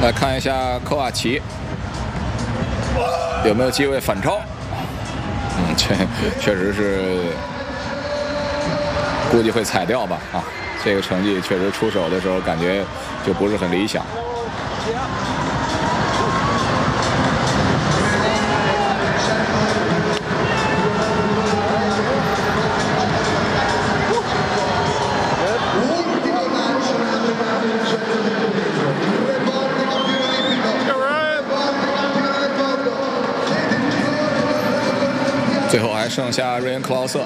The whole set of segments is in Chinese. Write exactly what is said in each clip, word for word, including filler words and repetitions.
来看一下科瓦奇有没有机会反超。嗯，这确实是估计会踩掉吧啊。这个成绩确实出手的时候感觉就不是很理想。最后还剩下瑞恩·克劳瑟。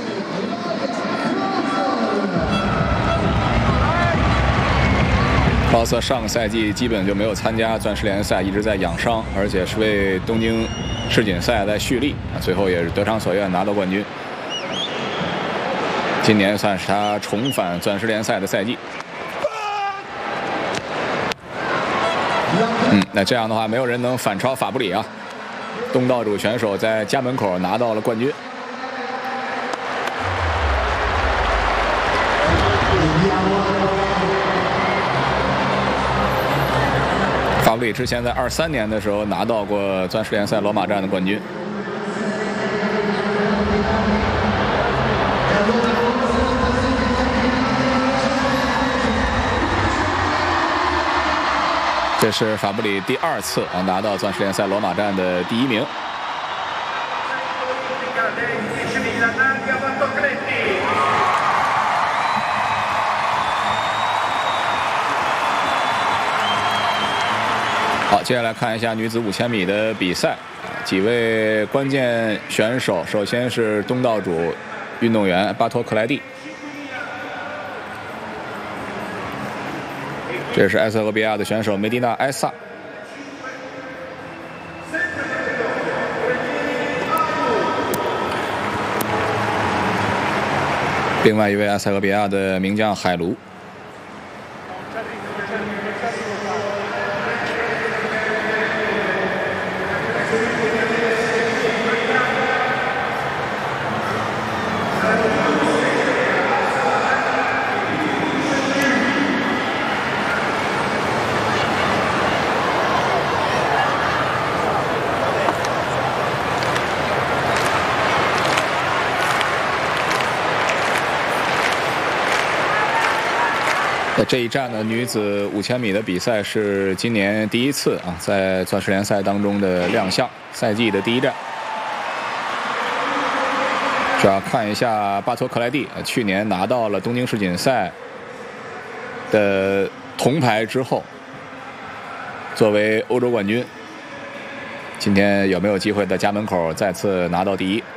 克劳瑟上个赛季基本就没有参加钻石联赛，一直在养伤，而且是为东京世锦赛在蓄力，最后也是得偿所愿拿到冠军。今年算是他重返钻石联赛的赛季。嗯，那这样的话，没有人能反超法布里啊。东道主选手在家门口拿到了冠军。法布里之前在二三年的时候拿到过钻石联赛罗马站的冠军。这是法布里第二次啊拿到钻石联赛罗马站的第一名。好，接下来看一下女子五千米的比赛，几位关键选手，首先是东道主运动员巴托克莱蒂。这是埃塞俄比亚的选手梅迪纳埃萨。另外一位埃塞俄比亚的名将海卢。这一站的女子五千米的比赛是今年第一次啊，在钻石联赛当中的亮相，赛季的第一站。主要看一下巴托克莱蒂，去年拿到了东京世锦赛的铜牌之后，作为欧洲冠军，今天有没有机会在家门口再次拿到第一？